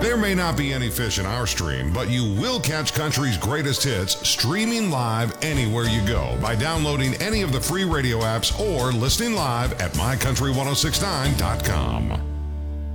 There may not be any fish in our stream, but you will catch country's greatest hits streaming live anywhere you go by downloading any of the free radio apps or listening live at mycountry1069.com.